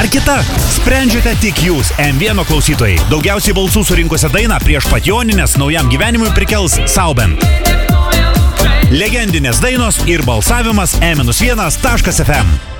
Ar kita? Sprendžiate tik jūs, M1 klausytojai. Daugiausiai balsų surinkusią dainą prieš pat Jonines naujam gyvenimui prikels Sauben. Legendinės dainos ir balsavimas e-1.fm.